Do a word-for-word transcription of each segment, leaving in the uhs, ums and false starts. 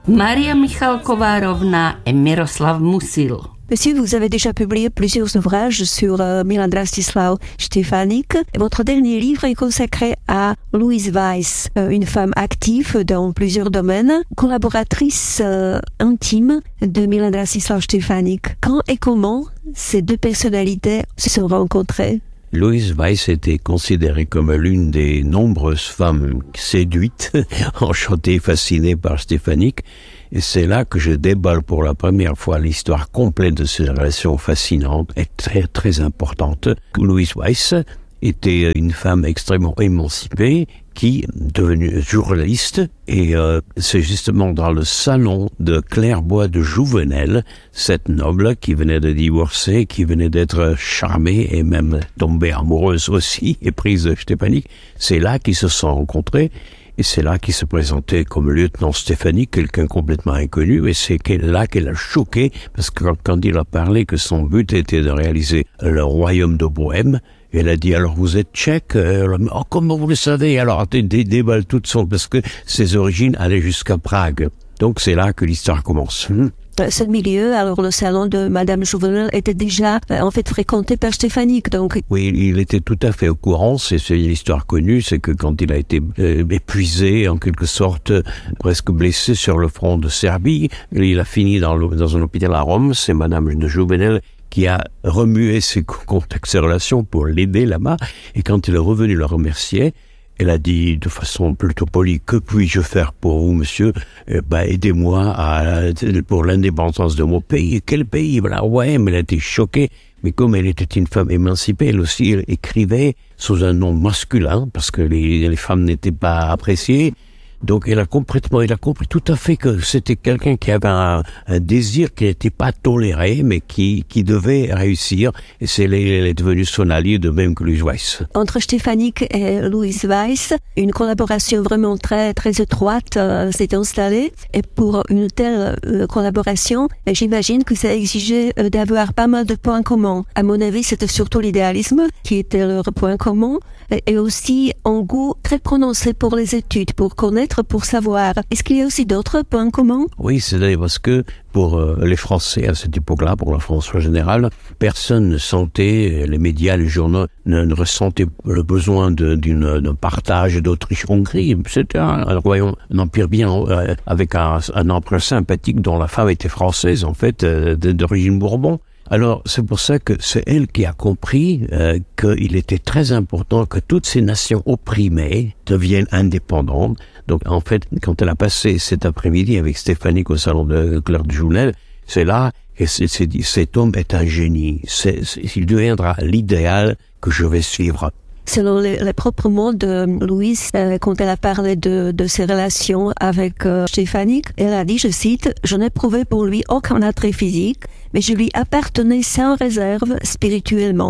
Maria Michalková-Rovná et Miroslav Musil. Monsieur, vous avez déjà publié plusieurs ouvrages sur euh, Milan Drastislav Štefanik. Votre dernier livre est consacré à Louise Weiss, euh, une femme active dans plusieurs domaines, collaboratrice euh, intime de Milan Drastislav Štefanik. Quand et comment ces deux personnalités se sont rencontrées? Louise Weiss était considérée comme l'une des nombreuses femmes séduites, enchantées, fascinées par Štefanik. Et c'est là que je déballe pour la première fois l'histoire complète de ces relations fascinantes et très, très importantes. Louise Weiss était une femme extrêmement émancipée qui est devenue journaliste et euh, c'est justement dans le salon de Clairbois de Jouvenel, cette noble qui venait de divorcer, qui venait d'être charmée et même tombée amoureuse aussi et prise de Štefanik, c'est là qu'ils se sont rencontrés. Et c'est là qu'il se présentait comme lieutenant Štefanik, quelqu'un complètement inconnu, et c'est là qu'elle a choqué, parce que quand il a parlé que son but était de réaliser le royaume de Bohême, elle a dit, alors vous êtes tchèque? Oh, comment vous le savez? Alors, des déballes toutes sont, parce que ses origines allaient jusqu'à Prague. Donc c'est là que l'histoire commence. Ce milieu, alors le salon de Madame Jouvenel était déjà euh, en fait fréquenté par Štefanik, donc. Oui, il était tout à fait au courant. C'est, c'est une histoire connue, c'est que quand il a été euh, épuisé, en quelque sorte, presque blessé sur le front de Serbie, il a fini dans, le, dans un hôpital à Rome. C'est Madame de Jouvenel qui a remué ses contacts, ses relations pour l'aider là-bas. Et quand il est revenu le remercier, elle a dit de façon plutôt polie, que puis-je faire pour vous, monsieur? Eh ben, aidez-moi à, pour l'indépendance de mon pays. Quel pays? Voilà, ouais, mais elle a été choquée. Mais comme elle était une femme émancipée, elle aussi elle écrivait sous un nom masculin, parce que les, les femmes n'étaient pas appréciées. Donc elle a complètement, elle a compris tout à fait que c'était quelqu'un qui avait un, un désir qui n'était pas toléré, mais qui, qui devait réussir. Et c'est, elle est devenue son allié, de même que Louise Weiss. Entre Štefanik et Louise Weiss, une collaboration vraiment très, très étroite euh, s'est installée. Et pour une telle euh, collaboration, j'imagine que ça exigeait euh, d'avoir pas mal de points communs. À mon avis, c'était surtout l'idéalisme qui était leur point commun, et, et aussi un goût très prononcé pour les études, pour connaître, pour savoir. Est-ce qu'il y a aussi d'autres points communs? Oui, c'est d'ailleurs parce que pour euh, les Français à cette époque-là, pour la France en général, personne ne sentait, les médias, les journaux ne, ne ressentaient le besoin de, d'une, d'un partage d'Autriche-Hongrie. C'était un, un royaume, un empire bien euh, avec un, un empereur sympathique dont la femme était française, en fait, euh, d'origine Bourbon. Alors, c'est pour ça que c'est elle qui a compris euh, qu'il était très important que toutes ces nations opprimées deviennent indépendantes. Donc, en fait, quand elle a passé cet après-midi avec Štefanik au salon de Claire de Jouvenel, c'est là qu'elle s'est dit, cet homme est un génie. C'est, c'est, il deviendra l'idéal que je vais suivre. Selon les, les propres mots de Louise, euh, quand elle a parlé de, de ses relations avec euh, Štefanik, elle a dit, je cite, « Je n'éprouvais pour lui aucun attrait physique, mais je lui appartenais sans réserve spirituellement. »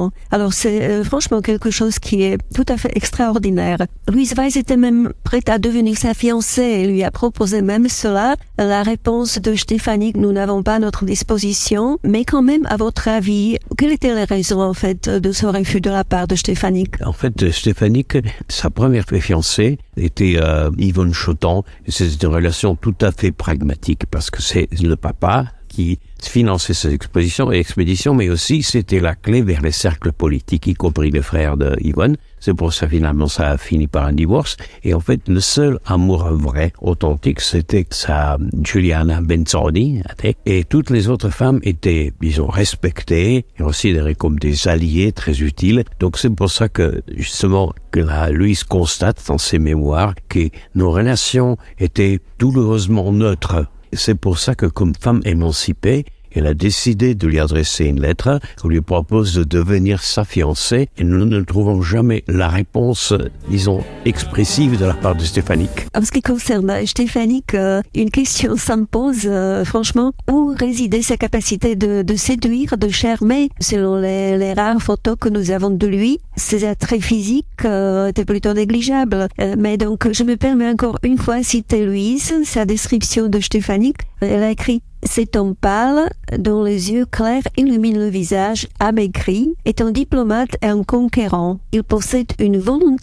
Alors c'est euh, franchement quelque chose qui est tout à fait extraordinaire. Louise Weiss était même prête à devenir sa fiancée et lui a proposé même cela. La réponse de Štefanik, nous n'avons pas à notre disposition, mais quand même, à votre avis, quelles étaient les raisons en fait de ce refus de la part de Štefanik? En fait, Štefanik, sa première fiancée était euh, Yvonne Chotan. C'est une relation tout à fait pragmatique parce que c'est le papa qui finançait ces expositions et expéditions, mais aussi c'était la clé vers les cercles politiques, y compris les frères de Yvonne. C'est pour ça finalement ça a fini par un divorce. Et en fait, le seul amour vrai, authentique, c'était sa Giuliana Benzoni. Et toutes les autres femmes étaient, disons, respectées et considérées comme des alliés très utiles. Donc c'est pour ça que justement que la Louise constate dans ses mémoires que nos relations étaient douloureusement neutres. C'est pour ça que, comme femme émancipée, elle a décidé de lui adresser une lettre qui lui propose de devenir sa fiancée et nous ne trouvons jamais la réponse, disons, expressive de la part de Štefanik. En ce qui concerne Štefanik, euh, une question s'impose, euh, franchement, où résidait sa capacité de, de séduire, de charmer? Selon les, les rares photos que nous avons de lui, ses attraits physiques euh, étaient plutôt négligeables. Euh, mais donc, je me permets encore une fois de citer Louise, sa description de Štefanik. Elle a écrit: cet homme pâle, dont les yeux clairs illuminent le visage amaigri, est un diplomate et un conquérant. Il possède une volonté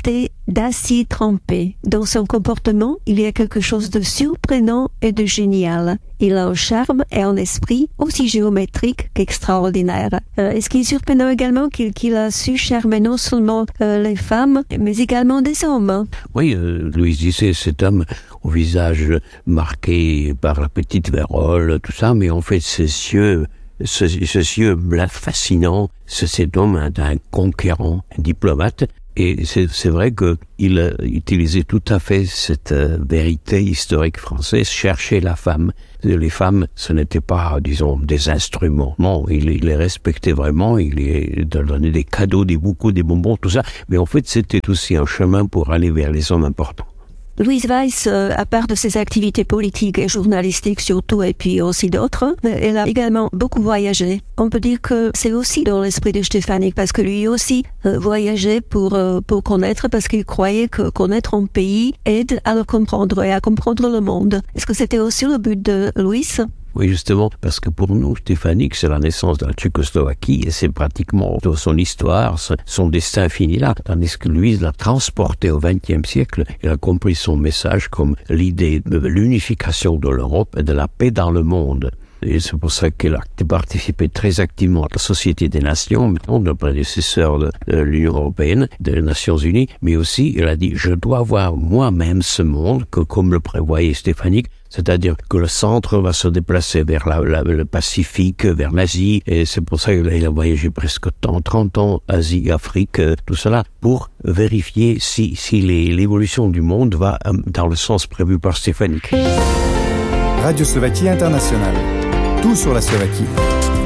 d'acier trempé. Dans son comportement, il y a quelque chose de surprenant et de génial. Il a un charme et un esprit aussi géométrique qu'extraordinaire. Euh, et ce qui est surprenant également, qu'il, qu'il a su charmer non seulement euh, les femmes, mais également des hommes. Oui, euh, Louise Dissay, cet homme au visage marqué par la petite vérole, tout ça, mais en fait, ses yeux, ce, ce yeux fascinant, c'est cet homme un, un conquérant, un diplomate. Et c'est, c'est vrai qu'il a utilisé tout à fait cette euh, vérité historique française, chercher la femme. Les femmes, ce n'était pas, disons, des instruments. Non, il, il les respectait vraiment, il les donnait des cadeaux, des bouquets, des bonbons, tout ça. Mais en fait, c'était aussi un chemin pour aller vers les hommes importants. Louise Weiss, euh, à part de ses activités politiques et journalistiques surtout, et puis aussi d'autres, elle a également beaucoup voyagé. On peut dire que c'est aussi dans l'esprit de Stéphanic, parce que lui aussi euh, voyageait pour euh, pour connaître, parce qu'il croyait que connaître un pays aide à le comprendre et à comprendre le monde. Est-ce que c'était aussi le but de Louis ? Oui, justement, parce que pour nous, Stéphanic, c'est la naissance de la Tchécoslovaquie et c'est pratiquement son histoire, son destin fini là. Tandis que Louise l'a transporté au vingtième siècle, il a compris son message comme l'idée de l'unification de l'Europe et de la paix dans le monde. Et c'est pour ça qu'elle a participé très activement à la Société des Nations, le prédécesseur de, de l'Union Européenne, des Nations Unies, mais aussi, elle a dit, je dois voir moi-même ce monde, que, comme le prévoyait Stéphanic, c'est-à-dire que le centre va se déplacer vers la, la, le Pacifique, vers l'Asie, et c'est pour ça qu'il a voyagé presque trente ans, Asie, Afrique, tout cela, pour vérifier si, si les, l'évolution du monde va dans le sens prévu par Stéphanic. Radio Slovaquie Internationale. Tout sur la Slovaquie.